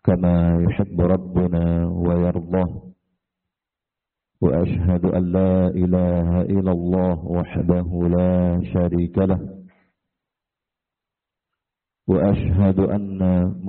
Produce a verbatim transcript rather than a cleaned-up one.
كما يحب ربنا ويرضاه، وأشهد أن لا إله إلا الله وحده لا شريك له، وأشهد أن